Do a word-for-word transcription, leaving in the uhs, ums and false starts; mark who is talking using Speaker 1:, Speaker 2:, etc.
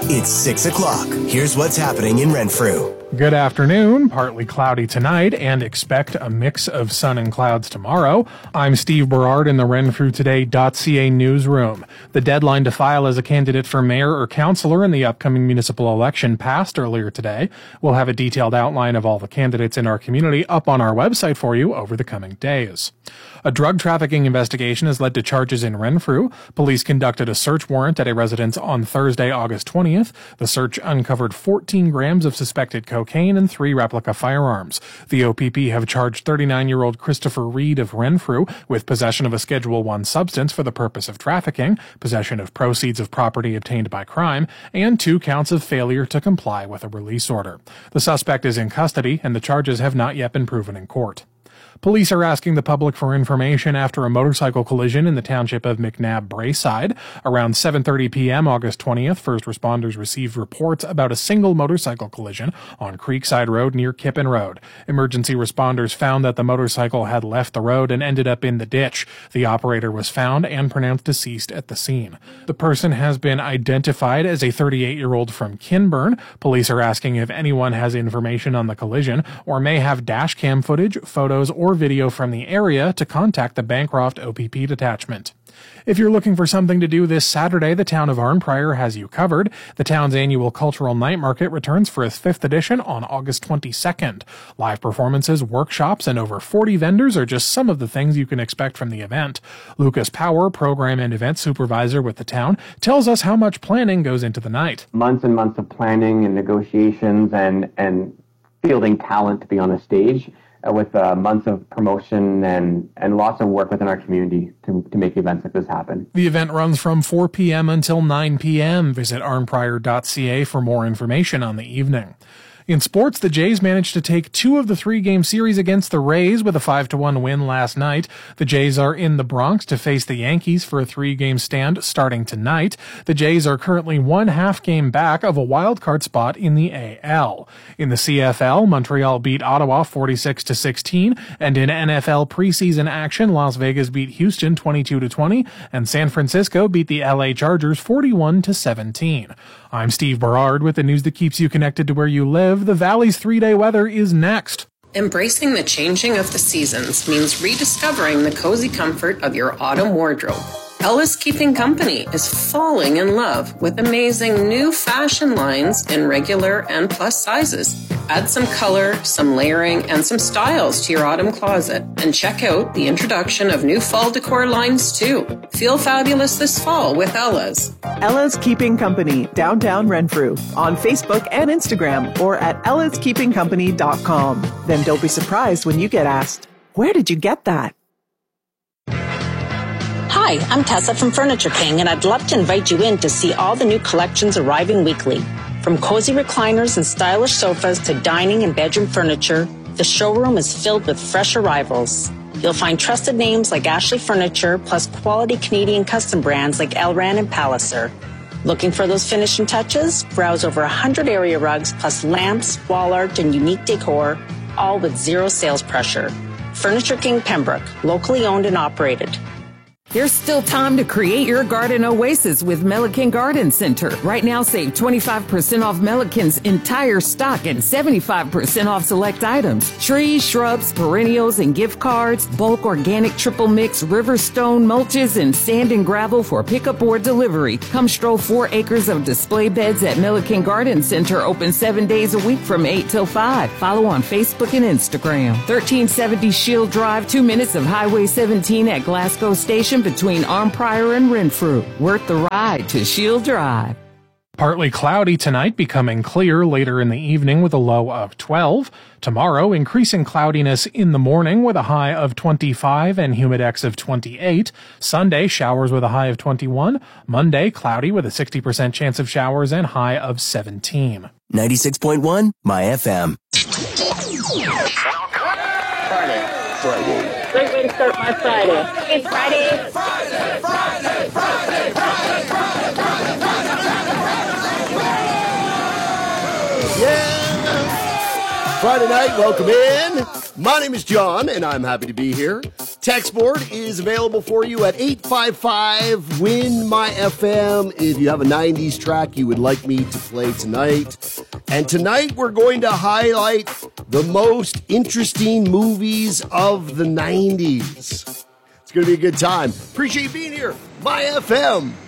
Speaker 1: It's six o'clock. Here's what's happening in Renfrew.
Speaker 2: Good afternoon. Partly cloudy tonight and expect a mix of sun and clouds tomorrow. I'm Steve Berard in the Renfrew Today dot C A newsroom. The deadline to file as a candidate for mayor or councillor in the upcoming municipal election passed earlier today. We'll have a detailed outline of all the candidates in our community up on our website for you over the coming days. A drug trafficking investigation has led to charges in Renfrew. Police conducted a search warrant at a residence on Thursday, August twentieth. The search uncovered fourteen grams of suspected cocaine and three replica firearms. The O P P have charged thirty-nine-year-old Christopher Reed of Renfrew with possession of a Schedule one substance for the purpose of trafficking, possession of proceeds of property obtained by crime, and two counts of failure to comply with a release order. The suspect is in custody, and the charges have not yet been proven in court. Police are asking the public for information after a motorcycle collision in the township of McNabb Braeside. Around seven thirty p.m. August twentieth, first responders received reports about a single motorcycle collision on Creekside Road near Kippen Road. Emergency responders found that the motorcycle had left the road and ended up in the ditch. The operator was found and pronounced deceased at the scene. The person has been identified as a thirty-eight-year-old from Kinburn. Police are asking if anyone has information on the collision or may have dash cam footage, photos, or video from the area to contact the Bancroft O P P detachment. If you're looking for something to do this Saturday, the town of Arnprior has you covered. The town's annual cultural night market returns for its fifth edition on August twenty-second. Live performances, workshops, and over forty vendors are just some of the things you can expect from the event. Lucas Power, program and event supervisor with the town, tells us how much planning goes into the night.
Speaker 3: Months and months of planning and negotiations and, and fielding talent to be on the stage. Uh, with uh, months of promotion and, and lots of work within our community to, to make events like this happen.
Speaker 2: The event runs from four p.m. until nine p.m. Visit arnprior dot c a for more information on the evening. In sports, the Jays managed to take two of the three-game series against the Rays with a five to one win last night. The Jays are in the Bronx to face the Yankees for a three-game stand starting tonight. The Jays are currently one half-game back of a wild-card spot in the A L. In the C F L, Montreal beat Ottawa forty-six to sixteen, and in N F L preseason action, Las Vegas beat Houston twenty-two to twenty, and San Francisco beat the L A Chargers forty-one to seventeen. I'm Steve Berard with the news that keeps you connected to where you live. The Valley's three-day weather is next.
Speaker 4: Embracing the changing of the seasons means rediscovering the cozy comfort of your autumn wardrobe. Ella's Keeping Company is falling in love with amazing new fashion lines in regular and plus sizes. Add some color, some layering, and some styles to your autumn closet, and check out the introduction of new fall decor lines too. Feel fabulous this fall with Ella's.
Speaker 5: Ella's Keeping Company, downtown Renfrew, on Facebook and Instagram, or at ellas keeping company dot com. Then don't be surprised when you get asked, "Where did you get that?"
Speaker 6: Hi, I'm Tessa from Furniture King, and I'd love to invite you in to see all the new collections arriving weekly. From cozy recliners and stylish sofas to dining and bedroom furniture, the showroom is filled with fresh arrivals. You'll find trusted names like Ashley Furniture, plus quality Canadian custom brands like Elran and Palliser. Looking for those finishing touches? Browse over one hundred area rugs, plus lamps, wall art, and unique decor, all with zero sales pressure. Furniture King Pembroke, locally owned and operated.
Speaker 7: There's still time to create your garden oasis with Melican Garden Center. Right now, save twenty-five percent off Melican's entire stock and seventy-five percent off select items. Trees, shrubs, perennials, and gift cards, bulk organic triple mix, Riverstone mulches, and sand and gravel for pickup or delivery. Come stroll four acres of display beds at Melican Garden Center, open seven days a week from eight till five. Follow on Facebook and Instagram. thirteen seventy Shield Drive, two minutes of Highway seventeen at Glasgow Station, between Arnprior and Renfrew. Worth the ride to Shield Drive.
Speaker 2: Partly cloudy tonight, becoming clear later in the evening with a low of twelve. Tomorrow, increasing cloudiness in the morning with a high of twenty-five and humidex of twenty-eight. Sunday, showers with a high of twenty-one. Monday, cloudy with a sixty percent chance of showers and high of seventeen.
Speaker 1: ninety-six point one, My F M.
Speaker 8: Friday. Friday.
Speaker 9: Great way to start my Friday. It's Friday.
Speaker 8: Friday, Friday, Friday, Friday, Friday, Friday, Friday, Yeah! Friday night, welcome in. My name is John, and I'm happy to be here.
Speaker 10: Text board is available for you at eight five five, win my F M if you have a nineties track you would like me to play tonight. And tonight we're going to highlight the most interesting movies of the nineties. It's going to be a good time. Appreciate you being here. My F M.